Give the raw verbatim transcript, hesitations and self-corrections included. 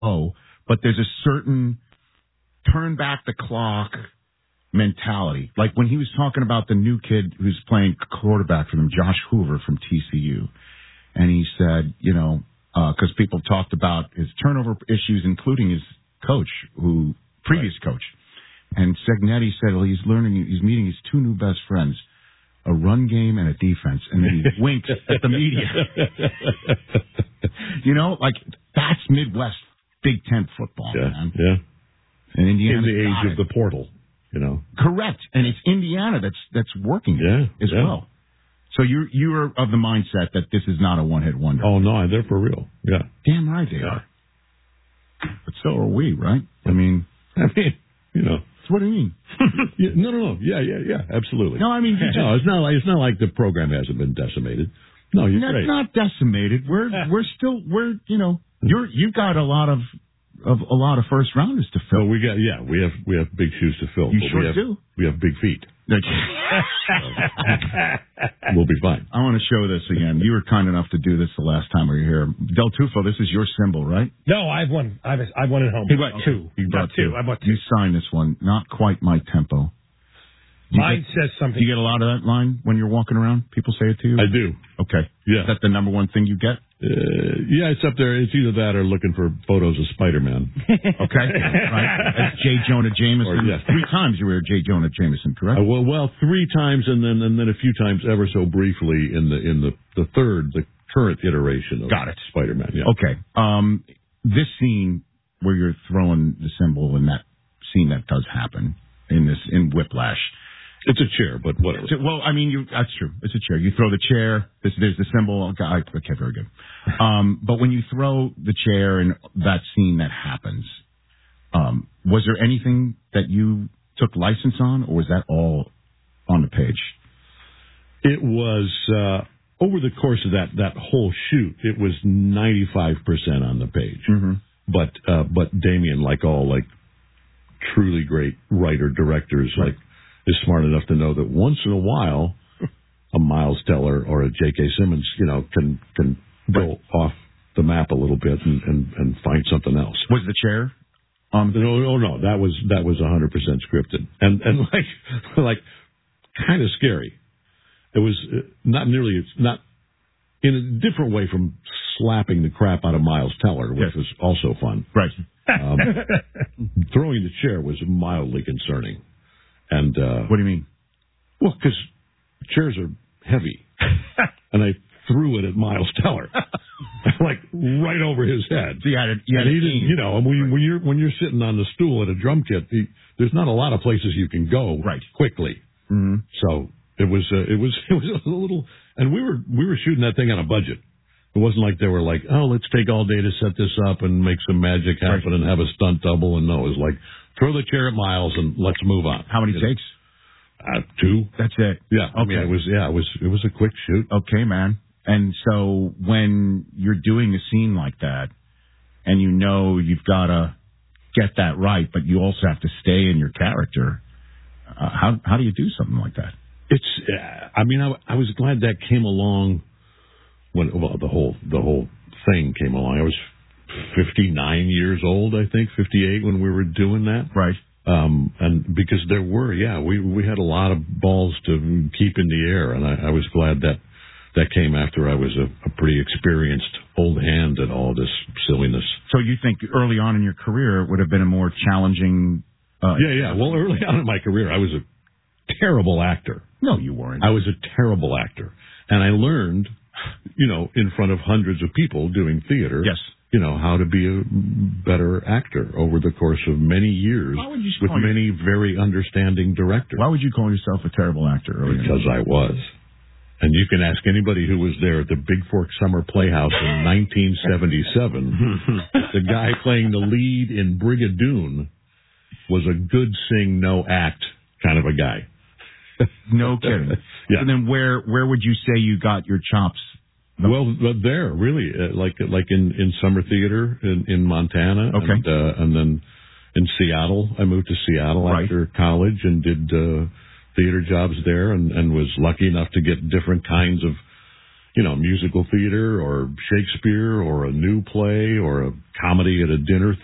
oh, but there's a certain turn back the clock mentality. Like when he was talking about the new kid who's playing quarterback for them, Josh Hoover from T C U. And he said, you know, because uh, people talked about his turnover issues, including his coach, who previous right. coach. And Cignetti said, well, he's learning, he's meeting his two new best friends, a run game and a defense. And then he winked at the media. You know, like that's Midwest Big Ten football, yeah, man. Yeah. And Indiana in the age it. of the portal, you know. Correct. And it's Indiana that's that's working yeah, as yeah. well. So you're you're of the mindset that this is not a one hit wonder. Oh no, they're for real. Yeah. Damn right they yeah. are. But so are we, right? I mean I mean, you know. What do you mean? yeah, no, no, no. Yeah, yeah, yeah. Absolutely. No, I mean, you just, no, it's not like it's not like the program hasn't been decimated. No, you're That's great. not decimated. We're we're still we're you know you're you've got a lot of of a lot of first rounders to fill. Well, we got yeah we have we have big shoes to fill. You but sure we have, do. We have big feet. We'll be fine. I want to show this again. You were kind enough to do this the last time we were here. Del Tufo, this is your symbol, right? No, I've won. I've I've won at home. He bought two. He bought two. two. I bought two. You signed this one. Not quite my tempo. Mine get, says something. Do you get a lot of that line when you're walking around? People say it to you? I do. Okay. Yeah. Is that the number one thing you get? Uh, yeah, it's up there. It's either that or looking for photos of Spider-Man. Okay. Right. That's J. Jonah Jameson. Or, yeah. Three times you were J. Jonah Jameson, correct? Uh, well, well, three times and then and then a few times ever so briefly in the in the, the third, the current iteration of Got it. Spider-Man. Yeah. Okay. Um, this scene where you're throwing the symbol in that scene that does happen in this in Whiplash. It's a chair, but whatever. Well, I mean, you, that's true. It's a chair. You throw the chair. This, there's the symbol. Okay, okay, very good. Um, but when you throw the chair in that scene that happens, um, was there anything that you took license on, or was that all on the page? It was uh, over the course of that that whole shoot. It was ninety-five percent on the page. Mm-hmm. But uh, but Damien, like all like truly great writer directors, right. like. is smart enough to know that once in a while, a Miles Teller or a J K. Simmons, you know, can can go off the map a little bit and, and, and find something else. Was the chair? Um, no, no, no. That was that was one hundred percent scripted and and like like kind of scary. It was not nearly. It's not in a different way from slapping the crap out of Miles Teller, which yes. was also fun. Right. Um, throwing the chair was mildly concerning. And uh, what do you mean? Well, because chairs are heavy, and I threw it at Miles Teller, like right over his head. So you had a, you had and he a didn't, you know, and when, you, when you're when you're sitting on the stool at a drum kit, the, there's not a lot of places you can go right. quickly. Mm-hmm. So it was uh, it was it was a little, and we were we were shooting that thing on a budget. It wasn't like they were like, oh, let's take all day to set this up and make some magic happen right. and have a stunt double. And no, it was like, throw the chair at Miles and let's move on. How many you takes? Uh, two. That's it. Yeah. Okay. I mean, it was yeah, it was it was a quick shoot. Okay, man. And so when you're doing a scene like that, and you know you've got to get that right, but you also have to stay in your character. Uh, how how do you do something like that? It's. Uh, I mean, I, I was glad that came along when well the whole the whole thing came along. I was fifty-nine years old, I think, fifty-eight when we were doing that. Right. Um, and because there were, yeah, we we had a lot of balls to keep in the air, and I, I was glad that that came after I was a, a pretty experienced old hand at all this silliness. So you think early on in your career it would have been a more challenging? Uh, yeah, yeah. Well, early on in my career, I was a terrible actor. No, you weren't. I was a terrible actor, and I learned, you know, in front of hundreds of people doing theater. Yes. You know, how to be a better actor over the course of many years with many you? very understanding directors. Why would you call yourself a terrible actor? Because I was. And you can ask anybody who was there at the Big Fork Summer Playhouse in nineteen seventy-seven. The guy playing the lead in Brigadoon was a good sing, no act kind of a guy. No kidding. Yeah. And then where where would you say you got your chops? Well, there, really, uh, like like in, in summer theater in, in Montana, okay. and, uh, and then in Seattle. I moved to Seattle right. after college and did uh, theater jobs there, and, and was lucky enough to get different kinds of you know, musical theater or Shakespeare or a new play or a comedy at a dinner